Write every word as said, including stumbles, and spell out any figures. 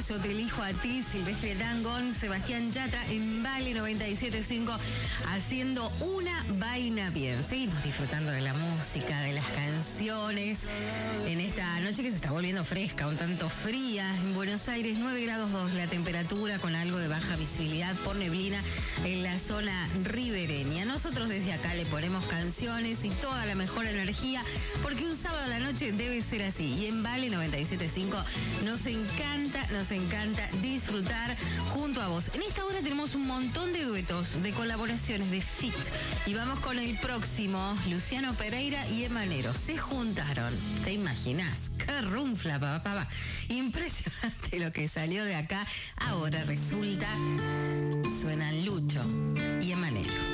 Yo te elijo a ti, Silvestre Dangond, Sebastián Yatra, en Vale noventa y siete punto cinco, haciendo una vaina bien. Seguimos disfrutando de la música, de las canciones, en esta noche que se está volviendo fresca, un tanto fría. En Buenos Aires, nueve grados dos la temperatura, con algo de baja visibilidad por neblina en la zona ribereña. Nosotros desde acá le ponemos canciones y toda la mejor energía, porque un sábado a la noche debe ser así. Y en Vale noventa y siete punto cinco nos encanta, nos encanta disfrutar junto a vos. En esta hora tenemos un montón de duetos, de colaboraciones, de fit. Y vamos con el próximo, Luciano Pereira y Emanero. Se juntaron, ¿te imaginas? ¡Qué runfla, papá, papá! Impresionante lo que salió de acá. Ahora resulta, suenan Lucho y Emanero.